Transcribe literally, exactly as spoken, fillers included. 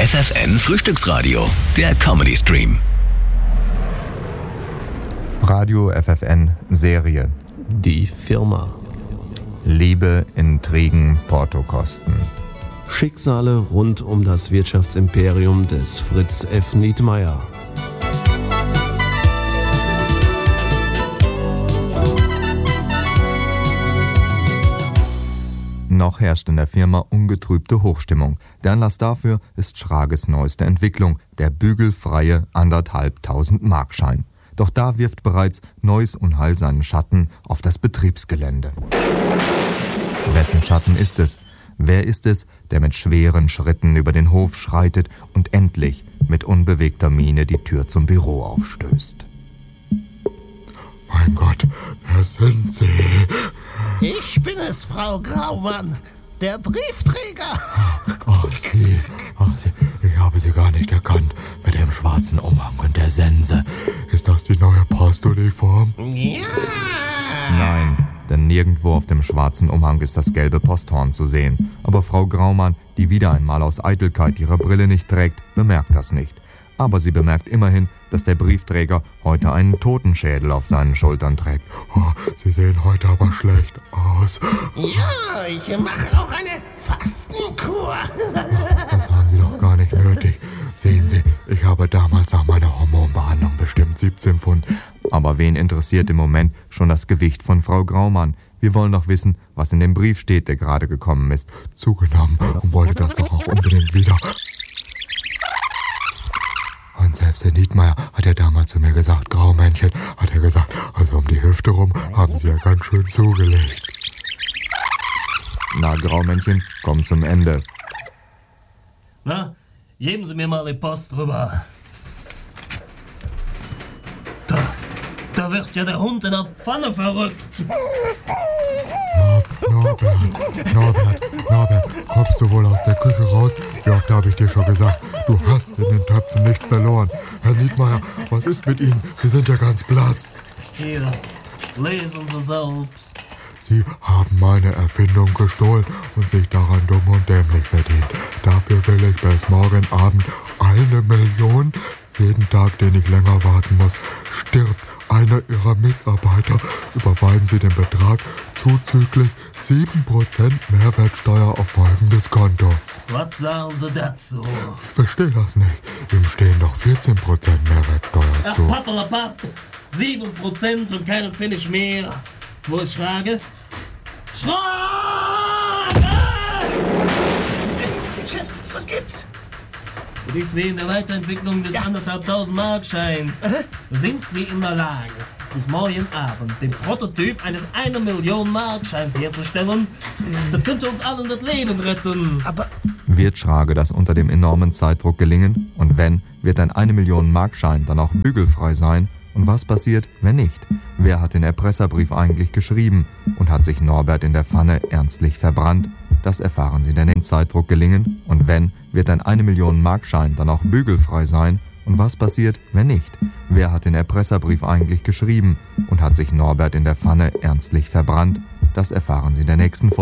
F F N Frühstücksradio, der Comedy-Stream. Radio F F N Serie. Die Firma. Liebe, Intrigen, Portokosten. Schicksale rund um das Wirtschaftsimperium des Fritz F. Niedmeyer. Noch herrscht in der Firma ungetrübte Hochstimmung. Der Anlass dafür ist Schrages neueste Entwicklung, der bügelfreie anderthalbtausend Markschein. Doch da wirft bereits neues Unheil seinen Schatten auf das Betriebsgelände. Wessen Schatten ist es? Wer ist es, der mit schweren Schritten über den Hof schreitet und endlich mit unbewegter Miene die Tür zum Büro aufstößt? Mein Gott, wer sind Sie? Ich bin es, Frau Graumann, der Briefträger. Ach, Sie, ach, Sie, ich habe Sie gar nicht erkannt. Mit dem schwarzen Umhang und der Sense. Ist das die neue Postuniform? Ja. Nein, denn nirgendwo auf dem schwarzen Umhang ist das gelbe Posthorn zu sehen. Aber Frau Graumann, die wieder einmal aus Eitelkeit ihre Brille nicht trägt, bemerkt das nicht. Aber sie bemerkt immerhin, dass der Briefträger heute einen Totenschädel auf seinen Schultern trägt. Oh, Sie sehen heute aber schlecht aus. Ja, ich mache auch eine Fastenkur. Das haben Sie doch gar nicht nötig. Sehen Sie, ich habe damals nach meiner Hormonbehandlung bestimmt siebzehn Pfund. Aber wen interessiert im Moment schon das Gewicht von Frau Graumann? Wir wollen doch wissen, was in dem Brief steht, der gerade gekommen ist. Zugenommen und wollte das doch auch unbedingt wieder. Und selbst Herr Niedmeyer hat ja damals zu mir gesagt, Graumännchen, hat er gesagt, also um die Hüfte rum haben Sie ja ganz schön zugelegt. Na, Graumännchen, komm zum Ende. Na, geben Sie mir mal die Post rüber. Da, da wird ja der Hund in der Pfanne verrückt. Norbert, Norbert, Norbert, kommst du wohl aus der Küche raus? Wie oft habe ich dir schon gesagt, du hast in den Töpfen nichts verloren. Herr Niedmeyer, was ist mit Ihnen? Sie sind ja ganz blass. Hier, lesen Sie selbst. Sie haben meine Erfindung gestohlen und sich daran dumm und dämlich verdient. Dafür will ich bis morgen Abend eine Million. Jeden Tag, den ich länger warten muss, stirbt einer Ihrer Mitarbeiter. Überweisen Sie den Betrag zuzüglich sieben Prozent Mehrwertsteuer auf folgendes Konto. Was sagen Sie dazu? Ich verstehe das nicht. Ihm stehen doch vierzehn Prozent Mehrwertsteuer Ach, zu. pappelapapp. sieben Prozent und keinen Pfennig mehr. Wo ist Schrage? Schrage! Chef, was gibt's? Dies wegen der Weiterentwicklung des Ja. anderthalbtausend Markscheins. Aha. Sind Sie in der Lage, bis morgen Abend den Prototyp eines eine Million Markscheins herzustellen? Das könnte uns allen das Leben retten. Aber Wird Schrage das unter dem enormen Zeitdruck gelingen? Und wenn, wird ein eine Million Markschein dann auch bügelfrei sein? Und was passiert, wenn nicht? Wer hat den Erpresserbrief eigentlich geschrieben? Und hat sich Norbert in der Pfanne ernstlich verbrannt? Das erfahren Sie, denn im Zeitdruck gelingen. Und wenn, wird ein eine Million Markschein dann auch bügelfrei sein? Und was passiert, wenn nicht? Wer hat den Erpresserbrief eigentlich geschrieben? Und hat sich Norbert in der Pfanne ernstlich verbrannt? Das erfahren Sie in der nächsten Folge.